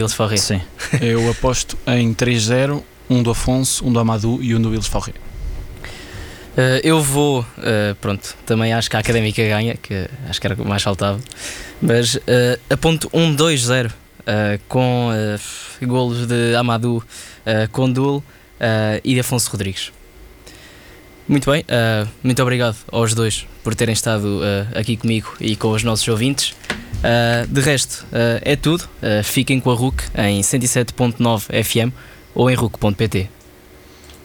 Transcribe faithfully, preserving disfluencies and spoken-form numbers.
Wills Forré. Sim. Eu aposto em três zero, um do Afonso, um do Amadou e um do Wills Forré. Uh, eu vou, uh, pronto, também acho que a Académica ganha, que acho que era o que mais faltava, mas uh, aponto um dois zero uh, com uh, golos de Amadou, uh, Condul uh, e de Afonso Rodrigues. Muito bem, uh, muito obrigado aos dois por terem estado uh, aqui comigo e com os nossos ouvintes. Uh, de resto, uh, é tudo. Uh, fiquem com a R U C em cento e sete ponto nove F M ou em R U C ponto P T.